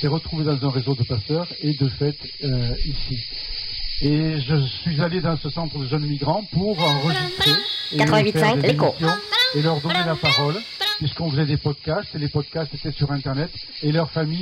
s'est retrouvé dans un réseau de passeurs et de fait ici. Et je suis allé dans ce centre de jeunes migrants pour enregistrer et faire des émissions et leur donner la parole, puisqu'on faisait des podcasts et les podcasts étaient sur Internet et leurs familles